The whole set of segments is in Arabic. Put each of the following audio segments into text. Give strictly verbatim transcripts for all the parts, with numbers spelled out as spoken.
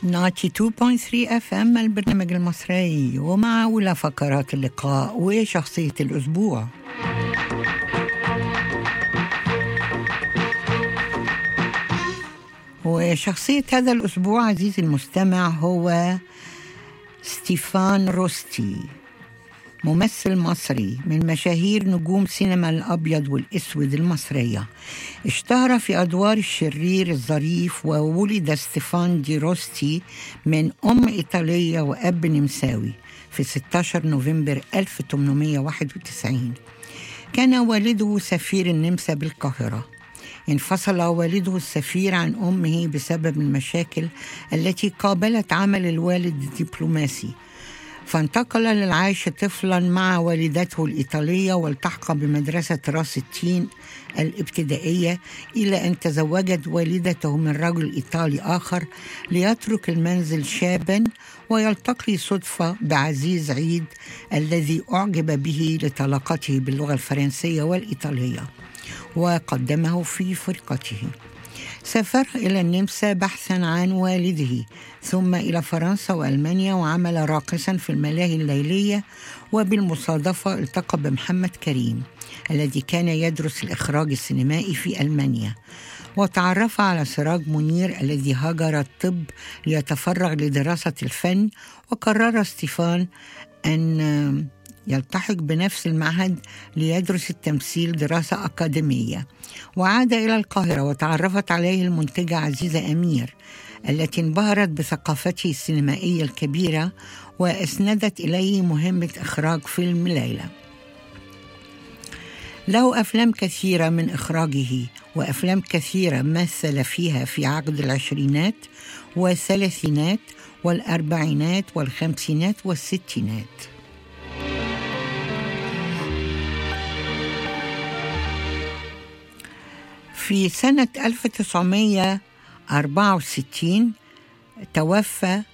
تسعة وتسعين فاصلة ثلاثة اف ام البرنامج المصري، ومع أولى فقرات اللقاء وشخصية الأسبوع. وشخصية هذا الأسبوع عزيزي المستمع هو ستيفان روستي، ممثل مصري من مشاهير نجوم سينما الأبيض والأسود المصرية. اشتهر في أدوار الشرير الظريف، وولد ستيفان دي روستي من أم إيطالية وأب نمساوي في ستة عشر نوفمبر ألف وثمانمائة وواحد وتسعين. كان والده سفير النمسا بالقاهرة. انفصل والده السفير عن أمه بسبب المشاكل التي قابلت عمل الوالد الدبلوماسي، فانتقل للعيش طفلا مع والدته الإيطالية، والتحق بمدرسة راس التين الابتدائية، إلى أن تزوجت والدته من رجل إيطالي آخر ليترك المنزل شابا، ويلتقي صدفة بعزيز عيد الذي أعجب به لطلاقته باللغة الفرنسية والإيطالية، وقدمه في فرقته. سافر إلى النمسا بحثا عن والده، ثم إلى فرنسا وألمانيا، وعمل راقصا في الملاهي الليلية. وبالمصادفة التقى بمحمد كريم الذي كان يدرس الإخراج السينمائي في ألمانيا، وتعرف على سراج منير الذي هاجر الطب ليتفرغ لدراسة الفن. وقرر ستيفان أن يلتحق بنفس المعهد ليدرس التمثيل دراسة أكاديمية، وعاد إلى القاهرة، وتعرفت عليه المنتجة عزيزة أمير التي انبهرت بثقافته السينمائية الكبيرة، وأسندت إليه مهمة إخراج فيلم ليلى. له أفلام كثيرة من إخراجه، وأفلام كثيرة مثل فيها في عقد العشرينات والثلاثينات والأربعينات والخمسينات والستينات. في سنة ألف وتسعمائة وأربعة وستين توفى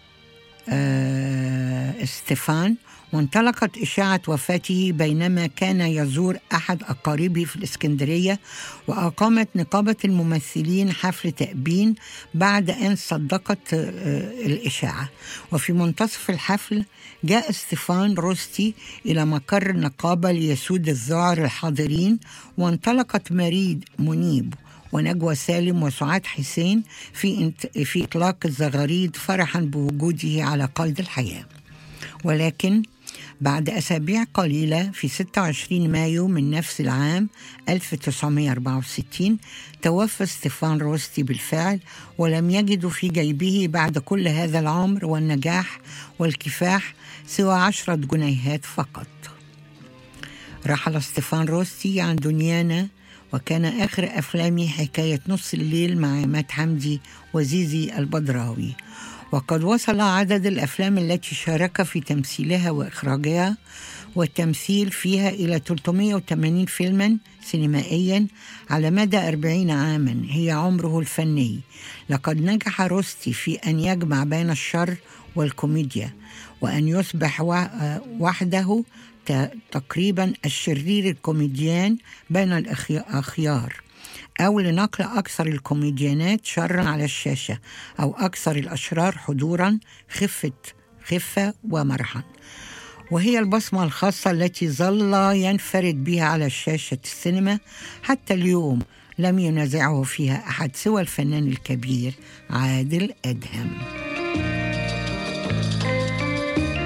آه ستيفان، وانطلقت إشاعة وفاته بينما كان يزور أحد أقاربه في الإسكندرية، وأقامت نقابة الممثلين حفل تأبين بعد أن صدقت آه الإشاعة. وفي منتصف الحفل جاء ستيفان روستي إلى مقر النقابة ليسود الذعر الحاضرين، وانطلقت مريد منيب ونجوى سالم وسعاد حسين في في إطلاق الزغاريد فرحا بوجوده على قيد الحياة. ولكن بعد أسابيع قليلة في ستة وعشرين مايو من نفس العام ألف وتسعمائة وأربعة وستين توفى ستيفان روستي بالفعل، ولم يجدوا في جيبه بعد كل هذا العمر والنجاح والكفاح سوى عشرة جنيهات فقط. رحل ستيفان روستي عن دنيانا، وكان آخر أفلامه حكاية نص الليل مع عماد حمدي وزيزي البدراوي، وقد وصل عدد الأفلام التي شارك في تمثيلها وإخراجها والتمثيل فيها إلى ثلاثمائة وثمانين فيلما سينمائيا على مدى أربعين عاما هي عمره الفني. لقد نجح روستي في أن يجمع بين الشر والكوميديا، وأن يصبح وحده تقريبا الشرير الكوميديان بين الأخيار، أو لنقل أكثر الكوميديانات شرا على الشاشة، أو أكثر الأشرار حضورا خفة خفة ومرحا. وهي البصمة الخاصة التي ظل ينفرد بها على شاشة السينما حتى اليوم، لم ينازعه فيها أحد سوى الفنان الكبير عادل أدهم.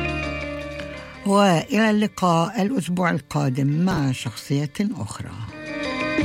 وإلى اللقاء الأسبوع القادم مع شخصية أخرى.